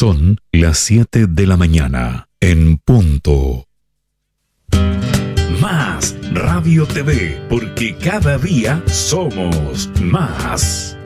Son las 7 de la mañana, en punto. Más Radio TV, porque cada día somos más.